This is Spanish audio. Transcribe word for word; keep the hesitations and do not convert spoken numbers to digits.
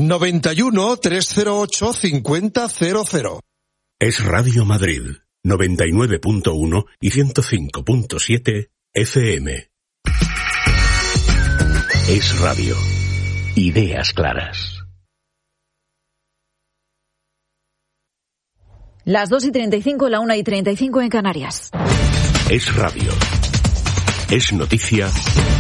noventa y uno, trescientos ocho, cincuenta cero cero. Es Radio Madrid, noventa y nueve punto uno y ciento cinco punto siete F M. Es Radio. Ideas claras. Las dos y treinta y cinco, la una y treinta y cinco en Canarias. Es Radio. Es noticia.